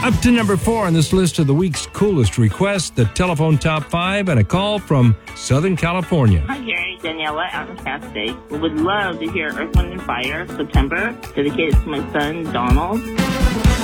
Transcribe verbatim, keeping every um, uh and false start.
Up to number four on this list of the week's coolest requests, the telephone top five, and a call from Southern California. Hi, Gary. Daniela out in Cal State. We would love to hear Earth, Wind, and Fire, September, dedicated to my son, Donald.